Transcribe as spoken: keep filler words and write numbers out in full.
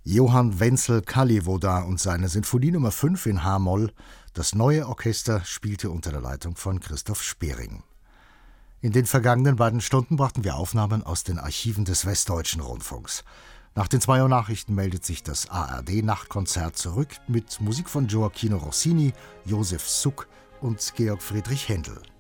Johann Wenzel Kalivoda und seine Sinfonie Nummer fünf in H-Moll. Das neue Orchester spielte unter der Leitung von Christoph Spering. In den vergangenen beiden Stunden brachten wir Aufnahmen aus den Archiven des Westdeutschen Rundfunks. Nach den zwei Uhr Nachrichten meldet sich das A R D-Nachtkonzert zurück mit Musik von Gioacchino Rossini, Josef Suk und Georg Friedrich Händel.